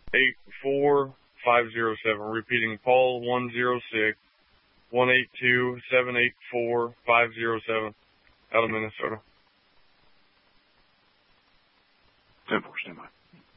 106-182-784-507. Repeating, Paul 106-182-784-507 out of Minnesota. 10-4, stand by.